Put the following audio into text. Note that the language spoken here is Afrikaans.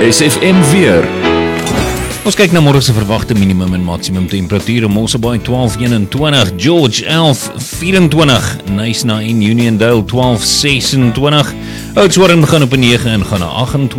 SFM weer. Ons kyk na môre se verwagte minimum en maksimum temperatuur. Mosselbaai 12:21, George 11:24, Nice 9, Uniondale 12:26, Oudtshoorn begin op 'n 9 en gaan na 28.